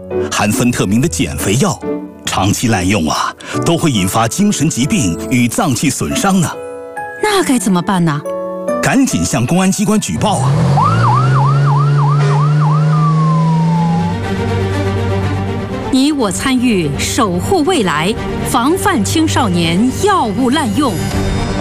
含芬特明的减肥药，长期滥用啊，都会引发精神疾病与脏器损伤呢。 那该怎么办呢？ 赶紧向公安机关举报啊！ 你我参与，守护未来，防范青少年药物滥用。